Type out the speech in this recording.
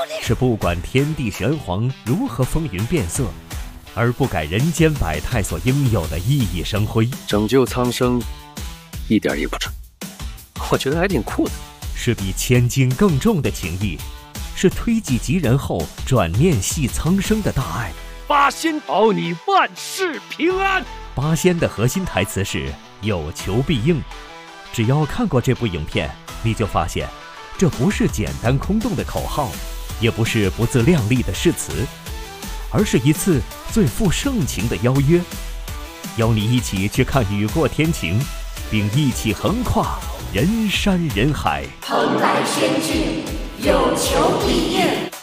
是不管天地玄黄如何风云变色，而不改人间百态所应有的熠熠生辉。 拯救苍生，一点也不蠢，我觉得还挺酷的。 是比千金更重的情谊，是推己及人后转念系苍生的大爱。 八仙保你万事平安。 八仙的核心台词是有求必应。只要看过这部影片，你就发现这不是简单空洞的口号，也不是不自量力的誓词，而是一次最富盛情的邀约，邀你一起去看雨过天晴，并一起横跨人山人海。 蓬莱仙境，有求必应。